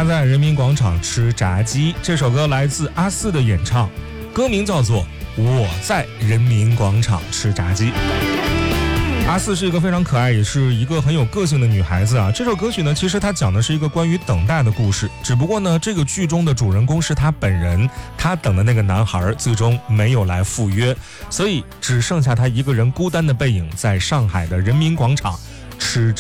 他在人民广场吃炸鸡。这首歌来自阿四的演唱，歌名叫做《我在人民广场吃炸鸡》。阿四是一个非常可爱，也是一个很有个性的女孩子啊。这首歌曲呢，其实它讲的是一个关于等待的故事，只不过呢，这个剧中的主人公是她本人，她等的那个男孩最终没有来赴约，所以只剩下她一个人孤单的背影，在上海的人民广场吃炸